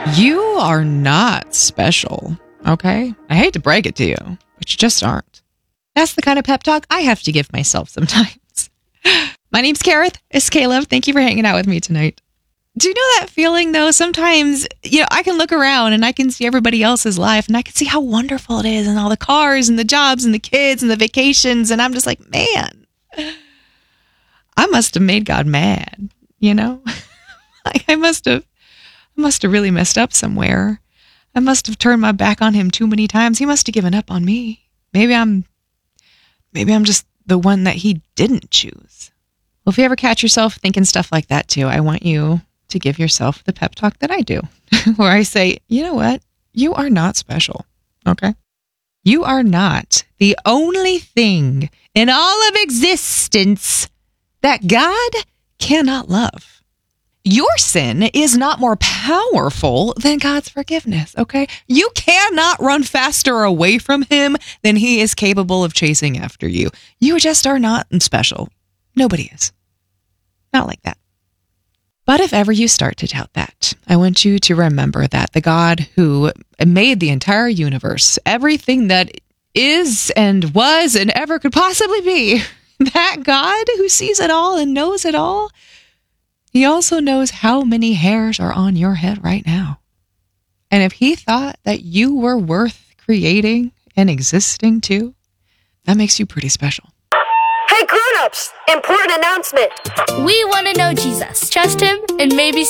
You are not special, okay? I hate to break it to you, but you just aren't. That's the kind of pep talk I have to give myself sometimes. My name's Kareth. It's Caleb. Thank you for hanging out with me tonight. Do you know that feeling, though? Sometimes, I can look around and I can see everybody else's life and I can see how wonderful it is and all the cars and the jobs and the kids and the vacations. And I'm just like, man, I must have made God mad, Like I must have really messed up somewhere. I must have turned my back on him too many times. He must have given up on me. Maybe I'm just the one that he didn't choose. Well, if you ever catch yourself thinking stuff like that too, I want you to give yourself the pep talk that I do, where I say, you know what? You are not special, okay? You are not the only thing in all of existence that God cannot love. Your sin is not more powerful than God's forgiveness, okay? You cannot run faster away from him than he is capable of chasing after you. You just are not special. Nobody is. Not like that. But if ever you start to doubt that, I want you to remember that the God who made the entire universe, everything that is and was and ever could possibly be, that God who sees it all and knows it all, he also knows how many hairs are on your head right now. And if he thought that you were worth creating and existing too, that makes you pretty special. Hey grown-ups, important announcement. We want to know Jesus, trust him, and maybe